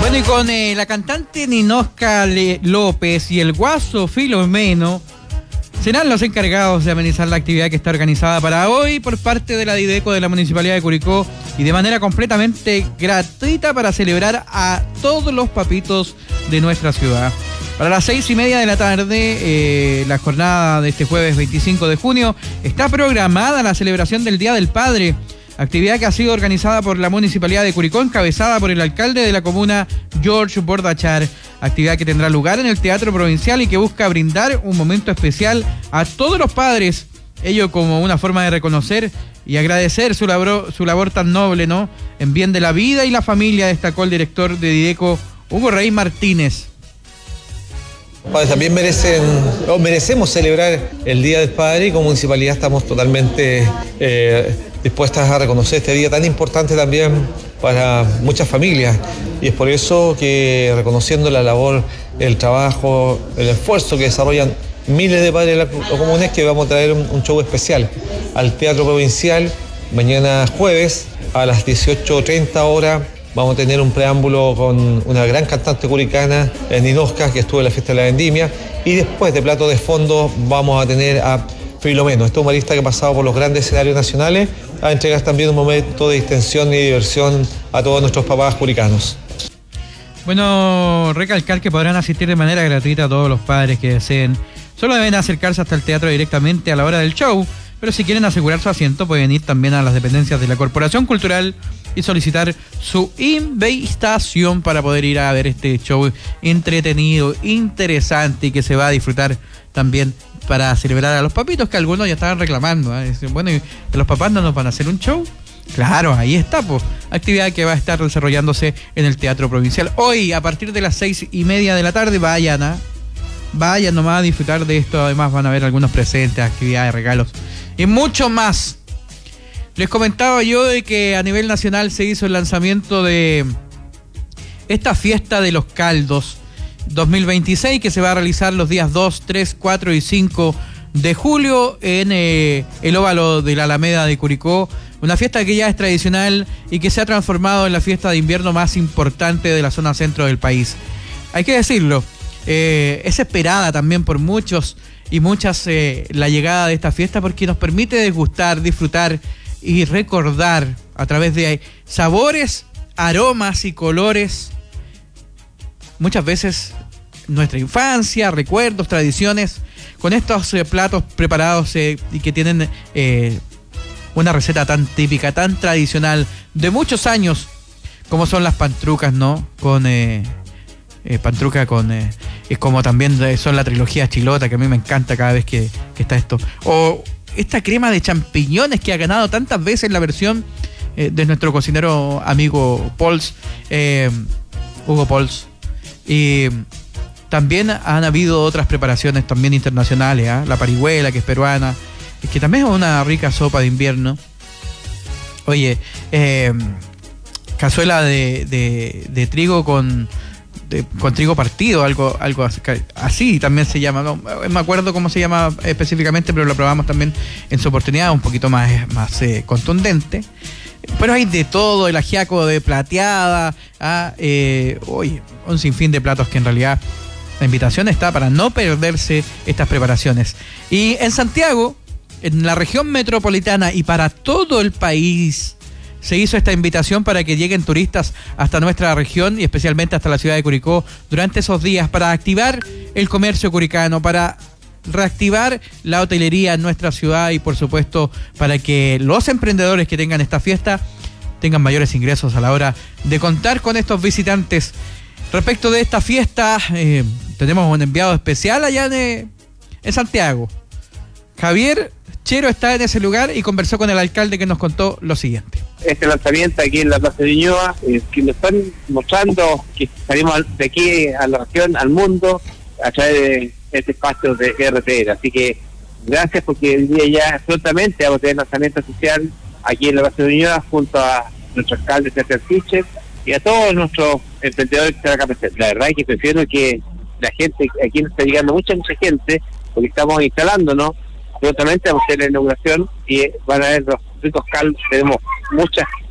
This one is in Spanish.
Bueno, y con la cantante Ninosca López y el guaso Filomeno serán los encargados de amenizar la actividad que está organizada para hoy por parte de la Dideco de la Municipalidad de Curicó y de manera completamente gratuita para celebrar a todos los papitos de nuestra ciudad. Para las 6:30 de la tarde, la jornada de este jueves 25 de junio, está programada la celebración del Día del Padre, actividad que ha sido organizada por la Municipalidad de Curicó, encabezada por el alcalde de la comuna, George Bordachar. Actividad que tendrá lugar en el Teatro Provincial y que busca brindar un momento especial a todos los padres, ello como una forma de reconocer y agradecer su labor tan noble, ¿no? En bien de la vida y la familia, destacó el director de Dideco, Hugo Rey Martínez. También merecemos celebrar el Día del Padre y como municipalidad estamos totalmente dispuestas a reconocer este día tan importante también para muchas familias, y es por eso que, reconociendo la labor, el trabajo, el esfuerzo que desarrollan miles de padres de la comunes, que vamos a traer un show especial al Teatro Provincial mañana jueves a las 18:30 horas. Vamos a tener un preámbulo con una gran cantante curicana, Ninosca, que estuvo en la fiesta de la vendimia, y después de plato de fondo vamos a tener a Filomeno, este humorista que ha pasado por los grandes escenarios nacionales, a entregar también un momento de distensión y diversión a todos nuestros papás curicanos. Bueno, recalcar que podrán asistir de manera gratuita a todos los padres que deseen. Solo deben acercarse hasta el teatro directamente a la hora del show, pero si quieren asegurar su asiento pueden ir también a las dependencias de la Corporación Cultural y solicitar su invitación para poder ir a ver este show entretenido, interesante y que se va a disfrutar también para celebrar a los papitos, que algunos ya estaban reclamando, ¿eh? Dicen, bueno, ¿y los papás no nos van a hacer un show? Claro, ahí está, pues. Actividad que va a estar desarrollándose en el Teatro Provincial. Hoy, a partir de las 6:30 de la tarde, vayan nomás a disfrutar de esto. Además van a ver algunos presentes, actividades, regalos y mucho más. Les comentaba yo de que a nivel nacional se hizo el lanzamiento de esta fiesta de los caldos 2026, que se va a realizar los días 2, 3, 4 y 5 de julio en el óvalo de la Alameda de Curicó. Una fiesta que ya es tradicional y que se ha transformado en la fiesta de invierno más importante de la zona centro del país. Hay que decirlo, es esperada también por muchos y muchas la llegada de esta fiesta, porque nos permite degustar, disfrutar y recordar a través de sabores, aromas y colores, muchas veces nuestra infancia, recuerdos, tradiciones, con estos platos preparados y que tienen una receta tan típica, tan tradicional, de muchos años, como son las pantrucas, ¿no? Con pantruca con... es como también son la trilogía chilota, que a mí me encanta cada vez que está esto. O esta crema de champiñones que ha ganado tantas veces la versión de nuestro cocinero amigo Pols, Hugo Pols. Y también han habido otras preparaciones también internacionales, ¿eh? La parihuela, que es peruana, que también es una rica sopa de invierno. Oye, cazuela de trigo con trigo partido, algo así también se llama. No me acuerdo cómo se llama específicamente, pero lo probamos también en su oportunidad, un poquito más contundente. Pero hay de todo, el ajiaco de plateada, oye, un sinfín de platos que en realidad la invitación está para no perderse estas preparaciones. Y en Santiago, en la región metropolitana y para todo el país, se hizo esta invitación para que lleguen turistas hasta nuestra región y especialmente hasta la ciudad de Curicó durante esos días, para activar el comercio curicano, para reactivar la hotelería en nuestra ciudad y por supuesto para que los emprendedores que tengan esta fiesta tengan mayores ingresos a la hora de contar con estos visitantes. Respecto de esta fiesta, tenemos un enviado especial allá en Santiago. Javier Chero está en ese lugar y conversó con el alcalde, que nos contó lo siguiente. Este lanzamiento aquí en la Plaza de Ñuñoa, que nos están mostrando que salimos de aquí a la región, al mundo, a través de este espacio de RTR. Así que gracias, porque hoy día ya prontamente vamos a tener lanzamiento oficial aquí en la Plaza de Ñuñoa junto a nuestro alcalde César Fischer y a todos nuestros emprendedores que están acá presentes. La verdad es que prefiero que la gente, aquí nos está llegando mucha gente, porque estamos instalándonos. Prontamente vamos a hacer la inauguración y van a ver los ricos caldos. Tenemos muchas